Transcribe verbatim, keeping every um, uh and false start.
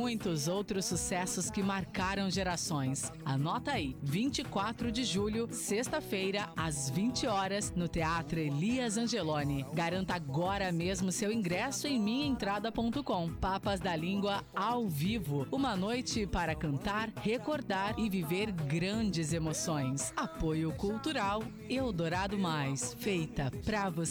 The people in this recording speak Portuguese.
muitos outros sucessos que marcaram gerações. Anota aí, vinte e quatro de julho, sexta-feira, às vinte horas, no Teatro Elias Angeloni. Garanta agora mesmo seu ingresso em minha entrada ponto com. Papas da Língua ao vivo. Uma noite para cantar, recordar e viver grandes emoções. Apoio Cultural Eldorado Mais, feita pra você.